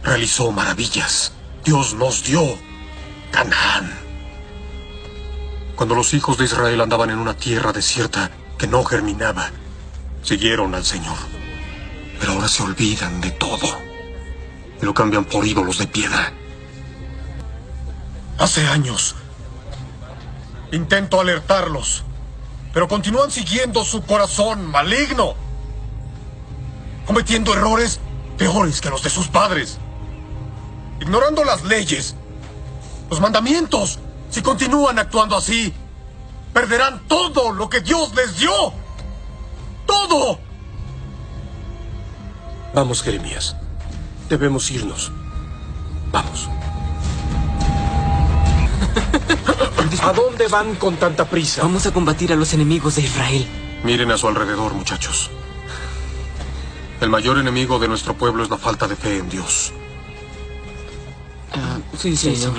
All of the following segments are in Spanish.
realizó maravillas. Dios nos dio Canaán. Cuando los hijos de Israel andaban en una tierra desierta que no germinaba, siguieron al Señor. Pero ahora se olvidan de todo y lo cambian por ídolos de piedra. Hace años intento alertarlos, pero continúan siguiendo su corazón maligno, cometiendo errores peores que los de sus padres, ignorando las leyes, los mandamientos. Si continúan actuando así, perderán todo lo que Dios les dio. ¡Todo! Vamos, Jeremías. Debemos irnos. Vamos. ¿A dónde van con tanta prisa? Vamos a combatir a los enemigos de Israel. Miren a su alrededor, muchachos. El mayor enemigo de nuestro pueblo es la falta de fe en Dios. Sí, señor.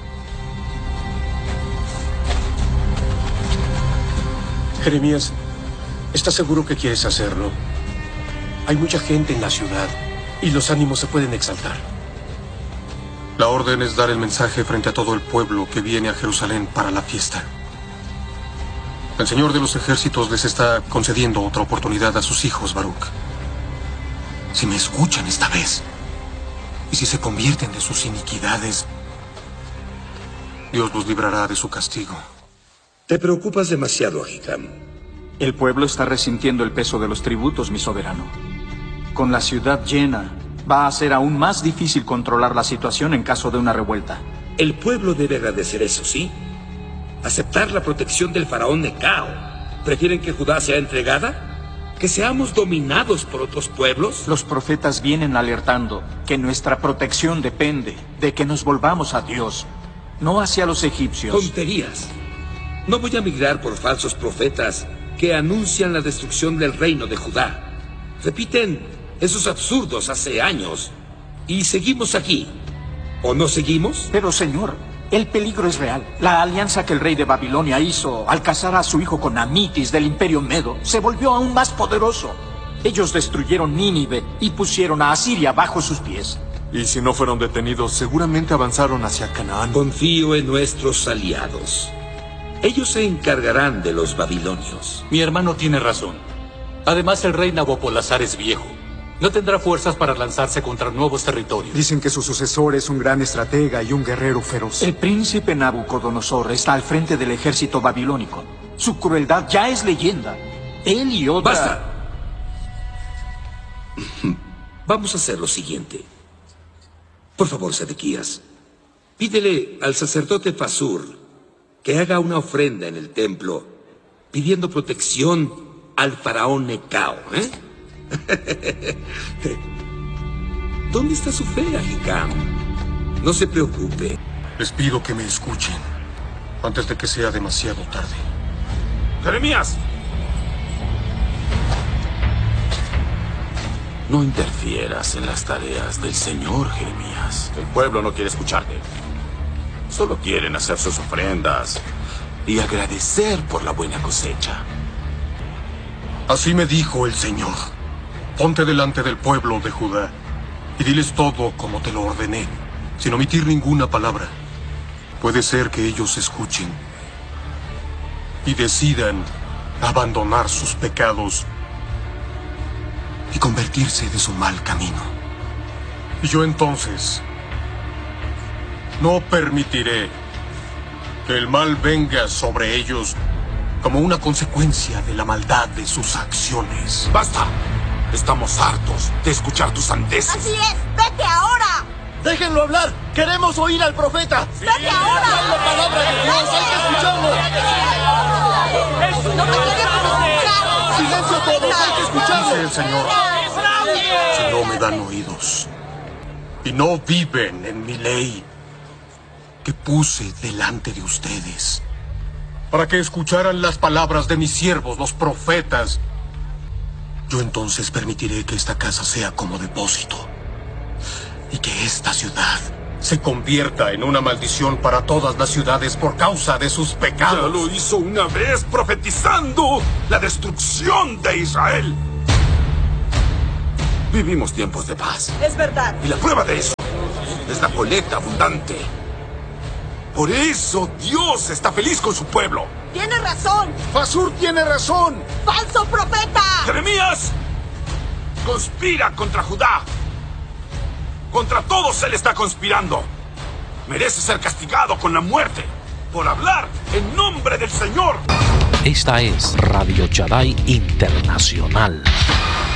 Jeremías, ¿estás seguro que quieres hacerlo? Hay mucha gente en la ciudad y los ánimos se pueden exaltar. La orden es dar el mensaje frente a todo el pueblo que viene a Jerusalén para la fiesta. El Señor de los ejércitos les está concediendo otra oportunidad a sus hijos, Baruch. Si me escuchan esta vez, y si se convierten de sus iniquidades, Dios los librará de su castigo. Te preocupas demasiado, Ahikam. El pueblo está resintiendo el peso de los tributos, mi soberano. Con la ciudad llena, va a ser aún más difícil controlar la situación en caso de una revuelta. El pueblo debe agradecer eso, ¿sí? Aceptar la protección del faraón Necao. ¿Prefieren que Judá sea entregada? ¿Que seamos dominados por otros pueblos? Los profetas vienen alertando que nuestra protección depende de que nos volvamos a Dios, no hacia los egipcios. Tonterías. No voy a migrar por falsos profetas que anuncian la destrucción del reino de Judá. Repiten esos absurdos hace años. Y seguimos aquí. ¿O no seguimos? Pero, señor, el peligro es real. La alianza que el rey de Babilonia hizo al casar a su hijo con Amitis del imperio Medo se volvió aún más poderoso. Ellos destruyeron Nínive y pusieron a Asiria bajo sus pies. Y si no fueron detenidos, seguramente avanzaron hacia Canaán. Confío en nuestros aliados. Ellos se encargarán de los babilonios. Mi hermano tiene razón. Además, el rey Nabopolassar es viejo. No tendrá fuerzas para lanzarse contra nuevos territorios. Dicen que su sucesor es un gran estratega y un guerrero feroz. El príncipe Nabucodonosor está al frente del ejército babilónico. Su crueldad ya es leyenda. Él y otra... ¡Basta! Vamos a hacer lo siguiente. Por favor, Sedequías, pídele al sacerdote Fasur que haga una ofrenda en el templo, pidiendo protección al faraón Necao, ¿eh? ¿Dónde está su fe, Ahikam? No se preocupe. Les pido que me escuchen antes de que sea demasiado tarde. ¡Jeremías! No interfieras en las tareas del Señor, Jeremías. El pueblo no quiere escucharte. Solo quieren hacer sus ofrendas y agradecer por la buena cosecha. Así me dijo el Señor. Ponte delante del pueblo de Judá y diles todo como te lo ordené, sin omitir ninguna palabra. Puede ser que ellos escuchen y decidan abandonar sus pecados y convertirse de su mal camino. Y yo entonces no permitiré que el mal venga sobre ellos como una consecuencia de la maldad de sus acciones. ¡Basta! Estamos hartos de escuchar tus sandeces. ¡Así es! ¡Vete ahora! ¡Déjenlo hablar! ¡Queremos oír al profeta! ¡Vete ahora! ¡La palabra de Dios! ¡Hay que escucharlo! ¡No me queremos escuchar! ¡Silencio todos! ¡Hay que escucharlo! Dice el Señor, si no me dan oídos y no viven en mi ley que puse delante de ustedes, para que escucharan las palabras de mis siervos, los profetas, yo entonces permitiré que esta casa sea como depósito y que esta ciudad se convierta en una maldición para todas las ciudades por causa de sus pecados. Ya lo hizo una vez profetizando la destrucción de Israel. Vivimos tiempos de paz. Es verdad. Y la prueba de eso es la colecta abundante. Por eso Dios está feliz con su pueblo. Tiene razón. Fasur tiene razón. ¡Falso profeta! ¡Jeremías! Conspira contra Judá. Contra todos él está conspirando. Merece ser castigado con la muerte por hablar en nombre del Señor. Esta es Radio Shaddai Internacional.